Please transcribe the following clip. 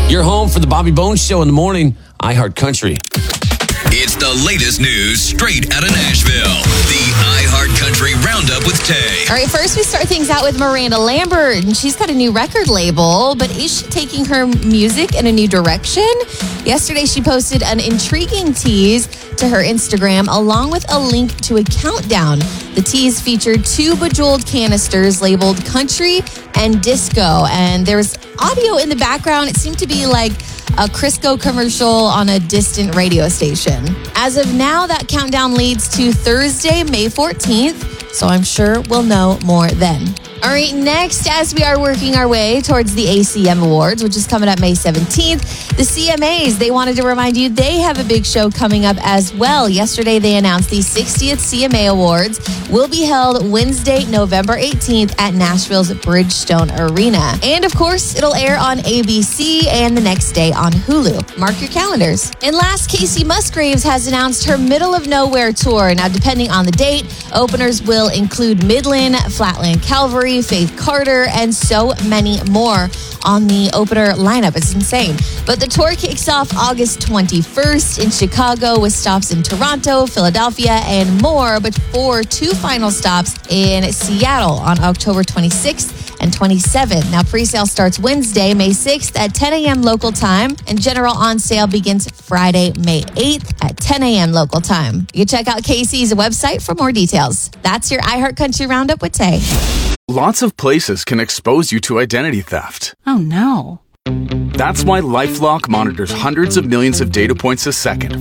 Your home for the Bobby Bones Show in the morning, iHeart Country. It's the latest news straight out of Nashville. The iHeart Country Roundup with Tay. All right, first we start things out with Miranda Lambert, and she's got a new record label, but is she taking her music in a new direction? Yesterday, she posted an intriguing tease to her Instagram, along with a link to a countdown. The tease featured 2 bejeweled canisters labeled country and disco, and there's audio in the background. It seemed to be like a Crisco commercial on a distant radio station. As of now, that countdown leads to Thursday, May 14th, so I'm sure we'll know more then. All right, next, as we are working our way towards the ACM Awards, which is coming up May 17th, the CMAs, they wanted to remind you they have a big show coming up as well. Yesterday, they announced the 60th CMA Awards will be held Wednesday, November 18th at Nashville's Bridgestone Arena. And of course, it'll air on ABC and the next day on Hulu. Mark your calendars. And last, Casey Musgraves has announced her Middle of Nowhere tour. Now, depending on the date, openers will include Midland, Flatland Calvary, Faith Carter, and so many more on the opener lineup. It's insane. But the tour kicks off August 21st in Chicago with stops in Toronto, Philadelphia, and more, but for 2 final stops in Seattle on October 26th and 27th. Now, pre-sale starts Wednesday, May 6th at 10 a.m. local time, and general on sale begins Friday, May 8th at 10 a.m. local time. You can check out Casey's website for more details. That's your iHeart Country Roundup with Tay. Lots of places can expose you to identity theft. Oh, no. That's why LifeLock monitors hundreds of millions of data points a second